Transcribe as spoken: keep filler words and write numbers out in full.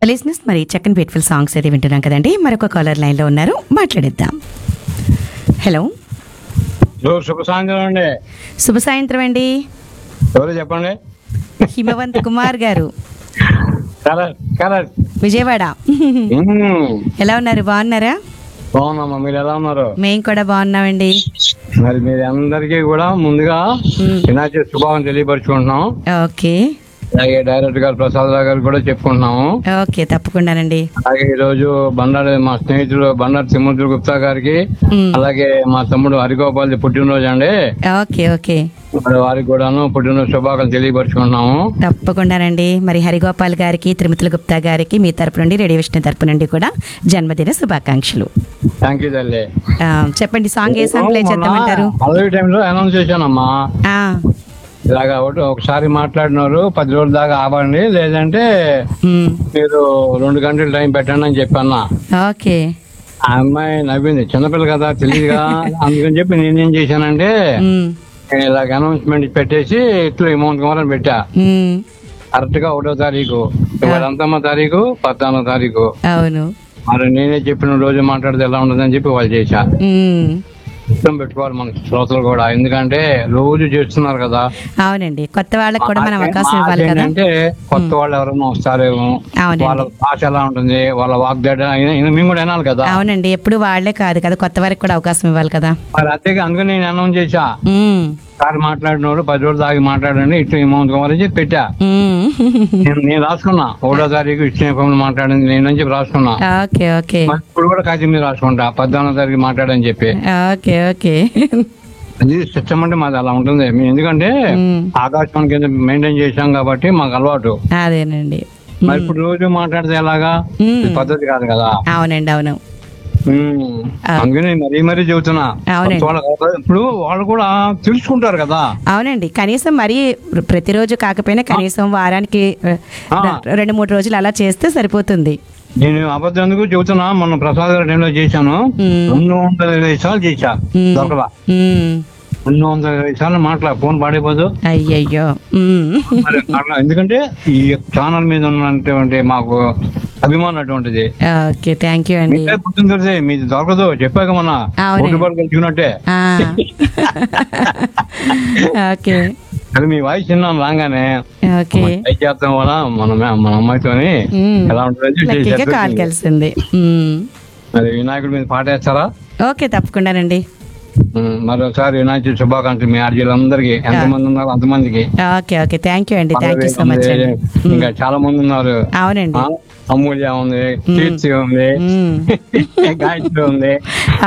Listeners, మరి చక్కని beautiful songs అయితే వింటున్నాం కదండి. మరొక కాలర్ లైన్ లో ఉన్నారు, మాట్లాడిద్దాం. హలో, హలో, శుభ సాయంత్రం అండి. శుభ సాయంత్రం అండి. ఎవరు చెప్పండి? హిమవంత్ కుమార్ గారు, కరెక్ట్ కరెక్ట్. విజయవాడ. ఎలా ఉన్నారు? బాగున్నారా? బాగున్నామా, మీరు ఎలా ఉన్నారు? మేము కూడా బాగున్నామండి. మరి మీరు అందరికీ కూడా ముందుగా వినాయక శుభాకాంక్షలు తెలియపరుచుకుంటున్నాం. ఓకే అలాగే డైరెక్టర్ గారు ప్రసాద్ రావు గారు కూడా చెప్పుకుంటున్నాము. ఓకే, తప్పకుండానండి. అలాగే ఈ రోజు బండారు మా స్నేహితుడు బండారు తిమ్మూర్తి గుప్తా గారికి, మ్. అలాగే మా తమ్ముడు హరిగోపాల్ పుట్టినరోజు అండి. ఓకే ఓకే, మరి వారికి కూడాను పుట్టినరోజు శుభాకాంక్షలు తెలియపరుచుకుంటున్నాము. తప్పకుండానండి. మరి హరిగోపాల్ గారికి, తిరుమతుల గుప్తా గారికి మీ తరపు నుండి, రేడియో విష్ణు తరపు నుండి కూడా జన్మదిన శుభాకాంక్షలు. థ్యాంక్ యూ తల్లి. ఆ, చెప్పండి, సాంగ్ ఏ సాంగ్ ప్లే చేద్దామంటారు? పల్లవి టైంలో అనౌన్స్ చేశానమ్మా, ఆ, ఇలాగా ఒకటి ఒకసారి మాట్లాడినారు, పది రోజుల దాకా ఆపండి, లేదంటే మ్. మీరు రెండు గంటలు టైం పెట్టండి అని చెప్పన్నా. ఓకే. ఆ అమ్మాయి నవ్వింది, చిన్నపిల్ల కదా తెలియదుగా, అందుకని చెప్పి నేనేం చేశానంటే మ్. నేను ఇలాగ అనౌన్స్మెంట్ పెట్టేసి ఇట్లా అమౌంట్ కావాలని పెట్టా. మ్. కరెక్ట్ గా ఒకటో తారీఖు, ఇవాళ ఎంతమ్మ తారీఖు, పద్నాలుగో తారీఖు. అవును. మరి నేనే చెప్పిన రోజు మాట్లాడితే ఎలా ఉంటుందని చెప్పి వాళ్ళు చేశా. మ్. ఇష్టం పెట్టుకోవాలి మన శ్రోతలు కూడా, ఎందుకంటే రోజు చేస్తున్నారు కదా. అవునండి, కొత్త వాళ్ళకి కూడా మనం అవకాశం ఇవ్వాలి కదా. అంటే కొత్త వాళ్ళు ఎవరైనా వస్తారేమో, అవునండి. వాళ్ళ భాష ఎలా ఉంటుంది, వాళ్ళ వాగ్దాట మేము కూడా వినాలి కదా. అవునండి, ఎప్పుడు వాళ్లే కాదు కదా, కొత్త వారికి కూడా అవకాశం ఇవ్వాలి కదా. మరి అంతే, అందుకని నేను అనౌన్స్ చేశా, మ్. సార్ మాట్లాడినోడు పది రోజులు దాగి మాట్లాడండి, ఇట్లా అమౌంట్ కావాలని చెప్పి పెట్టా. మ్. నేను నేను రాసుకున్నా, ఒకటో తారీఖు ఇచ్చిన మాట్లాడింది నేను అని చెప్పి రాసుకున్నా. ఓకే ఓకే మరి ఇప్పుడు కూడా కాగితం మీద రాసుకుంటా, పద్నాలుగో తారీఖు మాట్లాడని చెప్పి. Okay okay. అది సిస్టమ్ అంటే మాది అలా ఉంటుంది. మేము ఎందుకంటే మ్. ఆకాశవాణి కింద మెయింటైన్ చేశాం కాబట్టి మాకు అలవాటు. అదేనండి. మరి ఇప్పుడు రోజు మాట్లాడితే ఎలాగా, మ్. ఇది పద్ధతి కాదు కదా. అవునండి, అవును. ఉమ్. ఆ. అందుకని మరీ మరీ చెబుతున్నా, అవునండి. వాళ్ళ- ఇప్పుడు వాళ్ళు కూడా తెలుసుకుంటారు కదా. అవునండి, కనీసం మరి ప్రతిరోజు కాకపోయినా కనీసం వారానికి ఆ. రెండు మూడు రోజులు అలా చేస్తే సరిపోతుంది. నేను అబద్ధం ఎందుకు చెబుతున్నా, మొన్న ప్రసాద్ గారి టైంలో చేశాను, మ్. రెండు వందల ఇరవై సార్లు చేశా, మ్. దొరకలా. మ్. రెండు వందల ఇరవై సార్లు మాట్లా ఫోన్ పాడైపోదు. అయ్యయ్యో. మ్. మరి అట్లా, ఎందుకంటే ఈ ఛానల్ మీద ఉన్నటువంటి మాకు అభిమానం అటువంటిది. ఓకే, థ్యాంక్ యూ అండి. మీరే పుట్టినరోజే, మీది దొరకదు, చెప్పాక మన అవునండి. ఒకటి కలిసినట్టే. ఆ. ఓకే అది మీ వాయిస్ విన్నాను రాగానే, ఓకే. ట్రై చేద్దాం వల్ల మన మన అమ్మాయితోని మ్. ఎలా ఉంటుంది లక్కీగా కాల్ కలిసింది. మ్. మరి వినాయకుడి మీద పాట వేస్తారా? ఓకే, తప్పకుండానండి. ఉమ్, మరోసారి వినాయక శుభాకాంక్షలు మీ ఆర్జీలందరికీ, ఎంతమంది ఉన్నారు అంతమందికి. ఓకే ఓకే, థ్యాంక్ యూ అండి, థ్యాంక్ యూ సో మచ్ అండి. ఇంకా చాలా మంది ఉన్నారు. అవునండి. ఆ, అమూల్య ఉంది, కీర్తి ఉంది, మ్. గాయత్రి ఉంది.